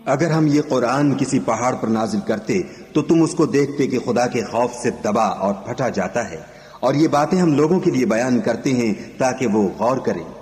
अगर हम ये कुरान किसी पहाड़ पर नाजिल करते तो तुम उसको देखते कि खुदा के खौफ से दबा और फटा जाता है, और ये बातें हम लोगों के लिए बयान करते हैं ताकि वो गौर करें।